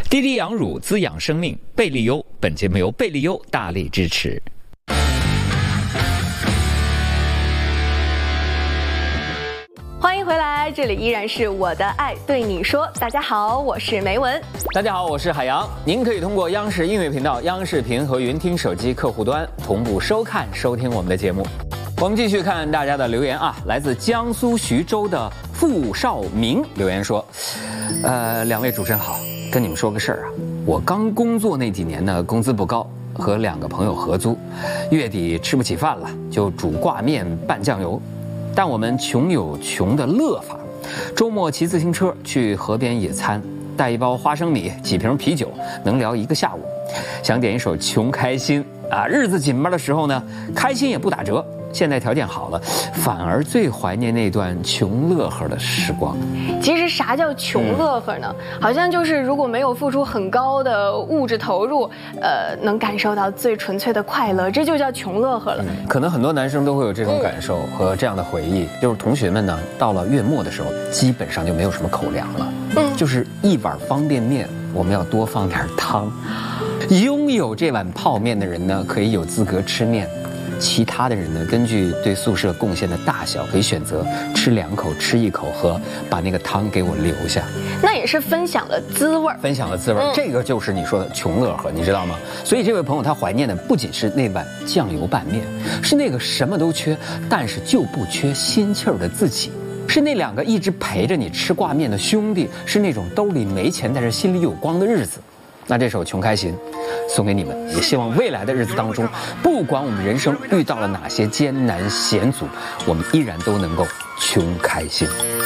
滴滴养乳滋养生命，贝利优。本节目由贝利优大力支持。 欢迎回来，这里依然是我的爱对你说。大家好，我是梅文。 大家好，我是海洋。您可以通过央视音乐频道、央视频和云听手机客户端同步收看、收听我们的节目。我们继续看大家的留言啊，来自江苏徐州的傅少明留言说，两位主持人好，跟你们说个事儿啊，我刚工作那几年呢，工资不高，和2个朋友合租，月底吃不起饭了，就煮挂面拌酱油。但我们穷有穷的乐法，周末骑自行车去河边野餐，带一包花生米、几瓶啤酒，能聊1个下午。想点一首《穷开心》啊，日子紧巴的时候呢，开心也不打折。现在条件好了，反而最怀念那段穷乐呵的时光。 其实啥叫穷乐呵呢？好像就是如果没有付出很高的物质投入，能感受到最纯粹的快乐，这就叫穷乐呵了。 可能很多男生都会有这种感受和这样的回忆，就是同学们呢，到了月末的时候，基本上就没有什么口粮了，就是一碗方便面，我们要多放点汤。拥有这碗泡面的人呢，可以有资格吃面。其他的人呢，根据对宿舍贡献的大小，可以选择吃2口、吃1口和把那个汤给我留下。 那也是分享了滋味， 分享了滋味，这个就是你说的穷乐呵，你知道吗？所以这位朋友他怀念的不仅是那碗酱油拌面，是那个什么都缺，但是就不缺心气儿的自己，是那2个一直陪着你吃挂面的兄弟，是那种兜里没钱但是心里有光的日子。那这首《穷开心》送给你们，也希望未来的日子当中，不管我们人生遇到了哪些艰难险阻，我们依然都能够穷开心。